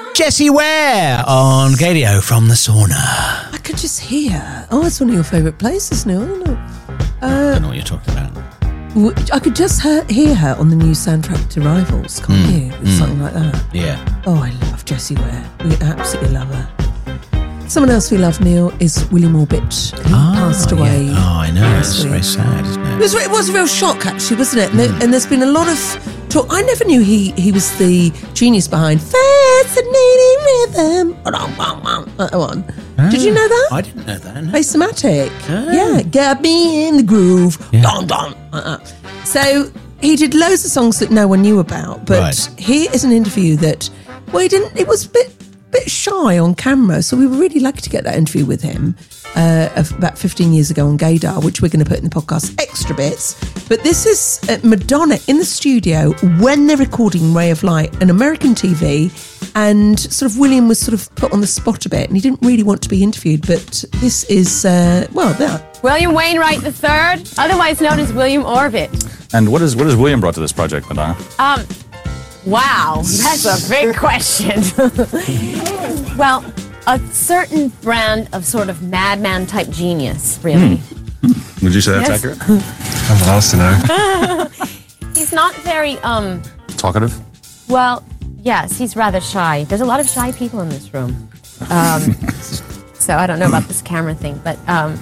Jessie Ware on Gadio from the Sauna. I could just hear. Oh, it's one of your favourite places, Neil, isn't it? I don't know what you're talking about. I could just hear her on the new soundtrack to Rivals, can't you? It's something like that. Yeah. Oh, I love Jessie Ware. We absolutely love her. Someone else we love, Neil, is William Orbit, who passed away. Yeah. Oh, I know. It's very sad, isn't it? It was a real shock, actually, wasn't it? And there's been a lot of talk. I never knew he was the genius behind Fascinating Rhythm. That one. Did you know that? I didn't know that. No. Bassmatic. Yeah, got me in the groove. Yeah. Don, don. So he did loads of songs that no one knew about. But here is an interview that, well, it was a bit shy on camera, so we were really lucky to get that interview with him about 15 years ago on Gaydar, which we're going to put in the podcast extra bits. But this is Madonna in the studio when they're recording Ray of Light, an American TV, and sort of William was sort of put on the spot a bit, and he didn't really want to be interviewed, but this is, there. William Wainwright III, otherwise known as William Orbit. And what has William brought to this project, Madonna? Wow, that's a big question. Well, a certain brand of sort of madman type genius, really. Would you say that's accurate? Someone else to know. He's not very, Talkative? well, yes, he's rather shy. There's a lot of shy people in this room. So I don't know about this camera thing, but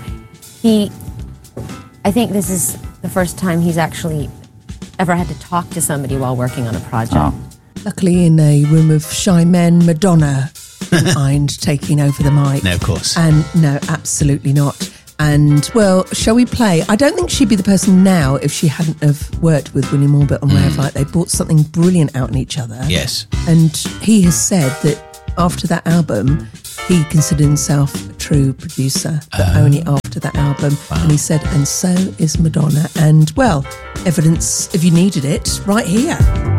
I think this is the first time he's actually ever had to talk to somebody while working on a project. Oh. Luckily, in a room of shy men, Madonna didn't mind taking over the mic. No, of course. And no, absolutely not. And, well, shall we play? I don't think she'd be the person now if she hadn't have worked with William Orbit on Ray of Light. They brought something brilliant out in each other. Yes. And he has said that after that album, he considered himself a true producer, but only after that album. Wow. And he said, and so is Madonna. And, well, evidence, if you needed it, right here.